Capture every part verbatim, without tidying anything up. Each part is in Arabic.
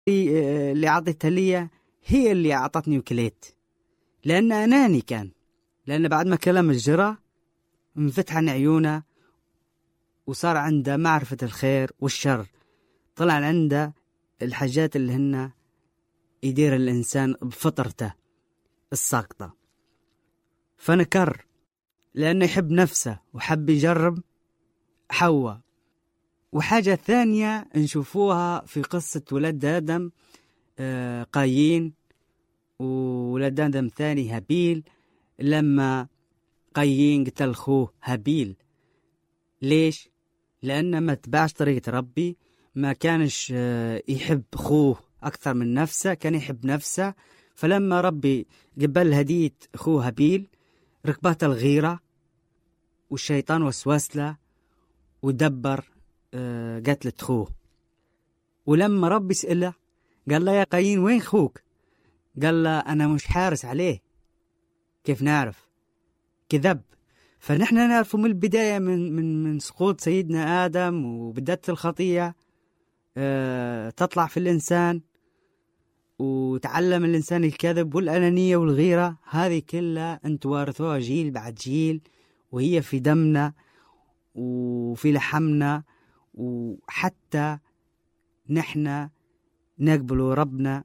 اللي أعطيتها لي هي اللي أعطتني وكليت، لأن أناني كان، لأن بعد ما كلام الجرى انفتح عن عيونه وصار عنده معرفة الخير والشر، طلع عنده الحاجات اللي هن يدير الإنسان بفطرته الساقطة، فنكر لأنه يحب نفسه وحب يجرب حواء. وحاجة ثانية نشوفوها في قصة ولد آدم آه قايين وولد آدم ثاني هابيل، لما قايين قتل خوه هابيل. ليش؟ لأنه ما تبعش طريقة ربي، ما كانش آه يحب خوه أكثر من نفسه، كان يحب نفسه. فلما ربي قبل هدية خوه هابيل ركبات الغيرة والشيطان وسوس له ودبر آه قتلة خوه. ولما ربي سأله قال له يا قايين وين خوك؟ قال له أنا مش حارس عليه. كيف نعرف؟ كذب. فنحن نعرف من البداية من, من, من سقوط سيدنا آدم وبدأت الخطية آه تطلع في الإنسان، وتعلم الإنسان الكذب والأنانية والغيرة. هذه كلها أنت وارثوها جيل بعد جيل، وهي في دمنا وفي لحمنا، وحتى نحن نقبل ربنا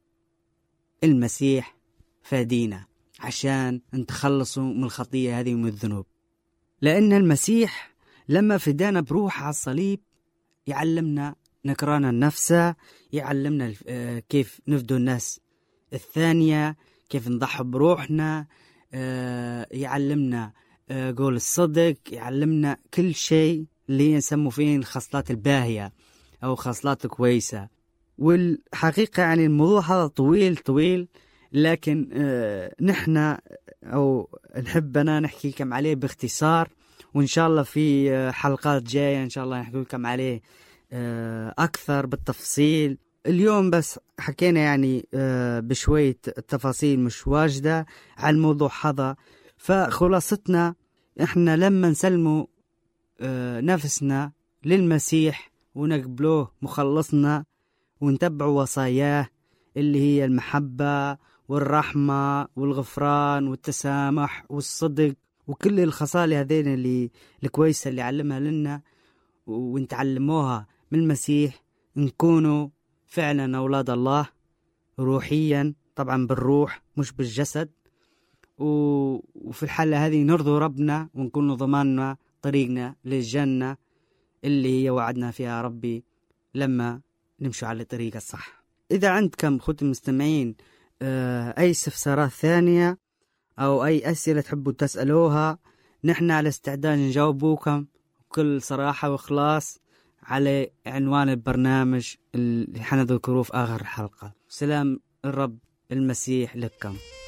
المسيح فادينا عشان نتخلصوا من الخطية هذه ومن الذنوب. لأن المسيح لما فدانا بروح على الصليب يعلمنا نكران النفس، يعلمنا كيف نفدو الناس الثانية، كيف نضحي بروحنا، يعلمنا قول الصدق، يعلمنا كل شيء اللي نسمو فيه الخصلات الباهية أو خصلات كويسة. والحقيقة يعني الموضوع هذا طويل طويل، لكن آه نحن أو نحبنا نحكي لكم عليه باختصار، وإن شاء الله في آه حلقات جاية إن شاء الله نحكي لكم عليه آه أكثر بالتفصيل. اليوم بس حكينا يعني آه بشوية تفاصيل مش واجدة على الموضوع هذا. فخلاصتنا إحنا لما نسلموا آه نفسنا للمسيح ونقبلوه مخلصنا ونتبعوا وصاياه اللي هي المحبة والرحمة والغفران والتسامح والصدق وكل الخصال هذين اللي الكويسة اللي علمها لنا ونتعلموها من المسيح، نكونوا فعلا أولاد الله روحيا، طبعا بالروح مش بالجسد. وفي الحالة هذه نرضي ربنا ونكون ضماننا طريقنا للجنة اللي هي وعدنا فيها ربي لما نمشوا على الطريق الصح. إذا عندكم أخوتي المستمعين أي استفسارات ثانية أو أي أسئلة تحبوا تسألوها، نحن على استعداد نجاوبوكم بكل صراحة وإخلاص على عنوان البرنامج اللي حنذكروه في آخر الحلقة. سلام الرب المسيح لكم.